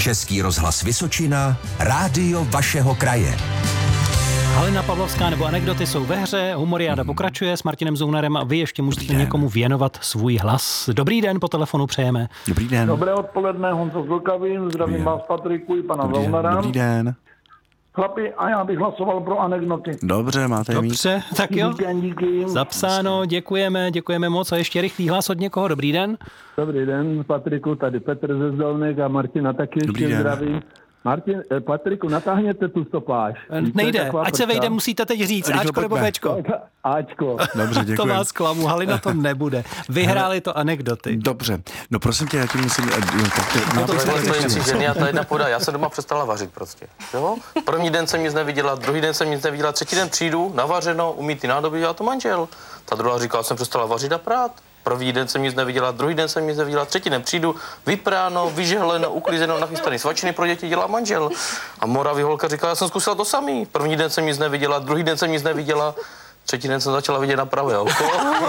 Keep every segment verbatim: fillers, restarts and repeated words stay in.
Český rozhlas Vysočina, rádio vašeho kraje. Halina Pavlovská nebo anekdoty jsou ve hře, Humoriáda pokračuje s Martinem Zounarem a vy ještě musíte někomu věnovat svůj hlas. Dobrý den, po telefonu přejeme. Dobrý den. Dobré odpoledne, Honzo z Vlkavín, zdravím vás Patriku i pana Dobrý Zounara. Dobrý den. Chlapi, a já bych hlasoval pro anekdoty. Dobře, máte je mít. Dobře, tak jo. Díky, díky. Zapsáno, děkujeme, děkujeme moc. A ještě rychlý hlas od někoho. Dobrý den. Dobrý den, Patriku, tady Petr ze Zdolnek a Martina taky ještě zdravím. Martin, eh, Patriku, natáhněte tu stopáž. Nejde, ať se vejde, musíte teď říct. Rychle Ačko nebo pojďme. Bčko? Ačko. Dobře, To děkuji. vás klamu, Halina to nebude. Vyhráli to anekdoty. Dobře, no prosím tě, já ti musím... No, tak tě, No to to jsme je slyšeli. ještě- ženy a ta jedna poda. Já jsem doma přestala vařit prostě. Jo? První den jsem nic neviděla, druhý den jsem nic neviděla, třetí den přijdu, navařeno, umýtý nádoby, dělá to manžel. Ta druhá říkala, jsem přestala vařit a prát. První den jsem nic neviděla, druhý den jsem nic neviděla, třetí den přijdu, vypráno, vyžehleno, uklizeno, nachystaný svačiny pro děti dělá manžel. A Moravy holka říkala, já jsem zkusila to samý. První den jsem nic neviděla, druhý den jsem nic neviděla, třetí den jsem začala vidět na pravé oko.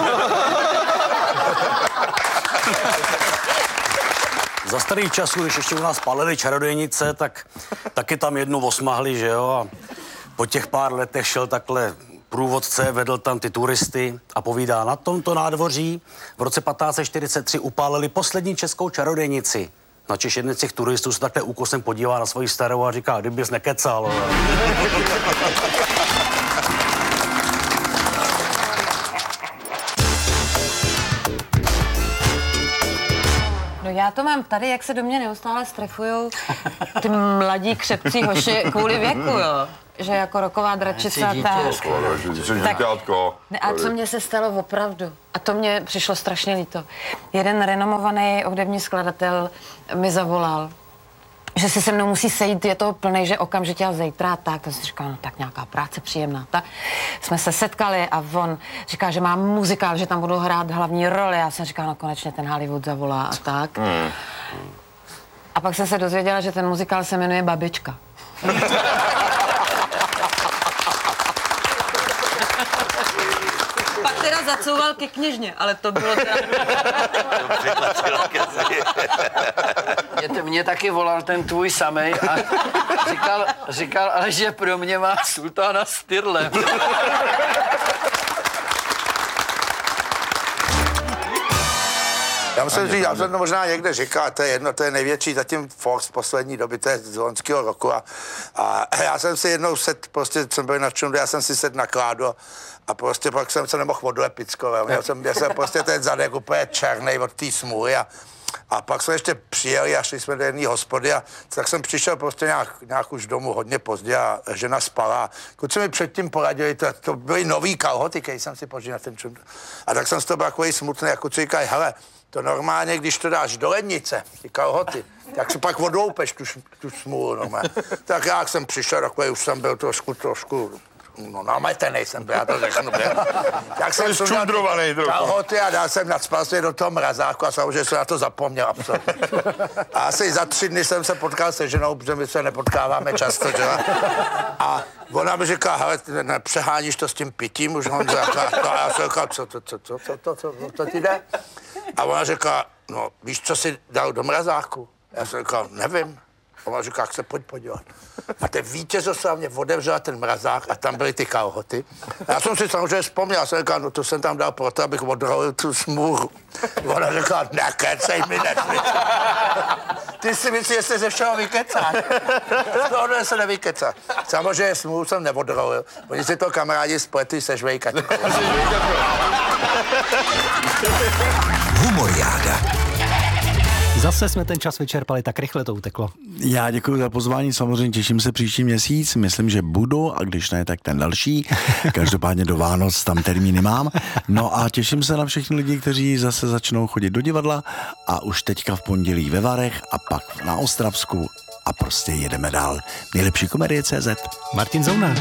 Za starých časů, když ještě u nás palili čarodějnice, tak taky tam jednu osmahli, že jo, a po těch pár letech šel takhle průvodce, vedl tam ty turisty a povídá, na tomto nádvoří v roce patnáct set čtyřicet tři upálili poslední českou čarodějnici. Načež jeden z těch turistů se takhle úkosem podívá na svoji starou a říká, kdybys nekecal. No já to mám tady, jak se do mě neustále strefujou ty mladí křepcí hoši kvůli věku, jo. Že jako roková dračice a tak. Ne, a co mně se stalo opravdu? A to mě přišlo strašně líto. Jeden renomovaný hudební skladatel mi zavolal, že si se mnou musí sejít, je toho plnej, že okamžitě a zítra, tak, to si říkal, no tak nějaká práce příjemná, tak jsme se setkali a on říká, že má muzikál, že tam budou hrát hlavní roli, já jsem říkal, no konečně ten Hollywood zavolá a tak. Hmm. A pak jsem se dozvěděla, že ten muzikál se jmenuje Babička. Pak teda zacouval ke kněžně, ale to bylo teda... Mě, mě taky volal ten tvůj samej a říkal, říkal, ale že pro mě má sultána s tyrlem. Já musím říct, já jsem to možná někde říkal, to je jedno, to je největší zatím Fox poslední doby, to je z loňského roku a, a já jsem si jednou set, prostě jsem byl na čundu, já jsem si set na kládu a prostě pak jsem se nemohl odlepit skoro, já jsem, já jsem prostě ten zadek úplně černej od té smůly a A pak jsme ještě přijeli a šli jsme do jedné hospody a tak jsem přišel prostě nějak, nějak už domů hodně pozdě a žena spala. Kluci mi předtím poradili, to, to byly nový kalhoty, který jsem si požil na ten čund. A tak jsem z toho byl takový smutný, jako co říkají, hele, to normálně, když to dáš do lednice, ty kalhoty, tak si pak odloupeš tu, tu smůlu, no, tak já jsem přišel, takový už jsem byl trošku, trošku, no nametenej jsem byl, já to řeknu, jak jsem čundrovaný trochu. Kalhoty a dal jsem nadspasně do toho mrazáku a samozřejmě jsem na to zapomněl absolutně. A asi za tři dny jsem se potkal se ženou, protože my se nepotkáváme často, že? A ona mi říká, hele, nepřeháníš to s tím pitím, už on říká, a já jsem říkal, co, co, co, co, co, co, co, co ti jde? A ona říká, no, víš, co jsi dal do mrazáku? Já jsem říkal, nevím. A ona říká, jak se pojď podívat. A ten vítězoslavně otevřela ten mrazák a tam byly ty kalhoty. A já jsem si samozřejmě vzpomněl, já jsem říkal, no to jsem tam dal proto, abych odrolil tu smůru. Ona říkala, nekecej mi nesmysl. Ty si myslíš, že se ze všeho vykecáš. Z tohohle se nevykecá. Samozřejmě smůru jsem neodrolil. Oni si to kamarádi spletli se žvejkačkou. Humoriáda. Zase jsme ten čas vyčerpali, tak rychle to uteklo. Já děkuji za pozvání, samozřejmě těším se příští měsíc, myslím, že budu, a když ne, tak ten další. Každopádně do Vánoc tam termíny mám. No a těším se na všechny lidi, kteří zase začnou chodit do divadla a už teďka v pondělí ve Varech a pak na Ostravsku a prostě jedeme dál. Nejlepší komedie tečka cé zet. Martin Zounár.